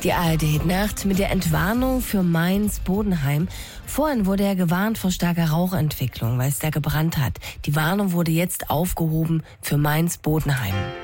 Die ARD-Nacht mit der Entwarnung für Mainz-Bodenheim. Vorhin wurde ja gewarnt vor starker Rauchentwicklung, weil es da gebrannt hat. Die Warnung wurde jetzt aufgehoben für Mainz-Bodenheim.